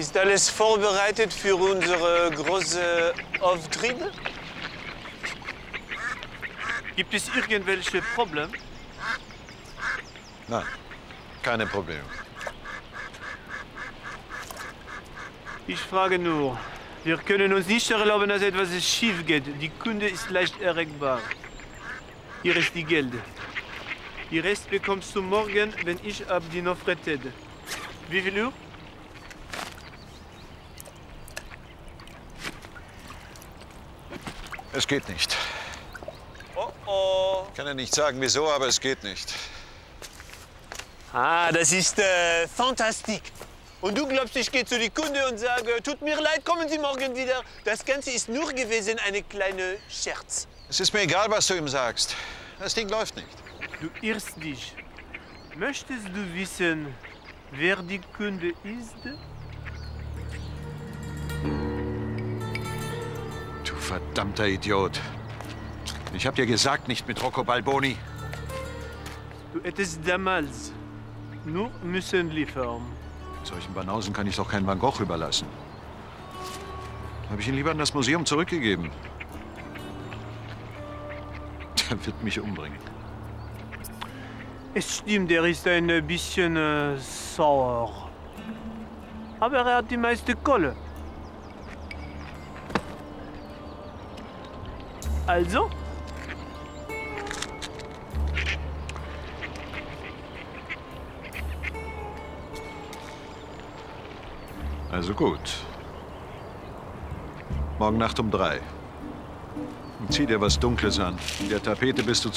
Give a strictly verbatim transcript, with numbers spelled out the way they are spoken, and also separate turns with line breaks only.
Ist alles vorbereitet für unsere große Auftritte?
Gibt es irgendwelche Probleme?
Nein, keine Probleme.
Ich frage nur. Wir können uns nicht erlauben, dass etwas schief geht. Die Kunde ist leicht erregbar. Hier ist die Geld. Die Rest bekommst du morgen, wenn ich ab die Nofretede. Wie viel Uhr?
Es geht nicht.
Oh oh.
Ich kann ja nicht sagen, wieso, aber es geht nicht.
Ah, das ist äh, fantastisch. Und du glaubst, ich gehe zu die Kunde und sage, tut mir leid, kommen Sie morgen wieder. Das Ganze ist nur gewesen eine kleine Scherz.
Es ist mir egal, was du ihm sagst. Das Ding läuft nicht.
Du irrst dich. Möchtest du wissen, wer die Kunde ist?
Du verdammter Idiot. Ich hab dir gesagt, nicht mit Rocco Balboni.
Du hättest damals nur müssen liefern.
Solchen Banausen kann ich doch keinen Van Gogh überlassen. Habe ich ihn lieber an das Museum zurückgegeben. Der wird mich umbringen.
Es stimmt, er ist ein bisschen äh, sauer. Aber er hat die meiste Kohle. Also?
Also gut. Morgen Nacht um drei. Und zieh dir was Dunkles an. In der Tapete bist du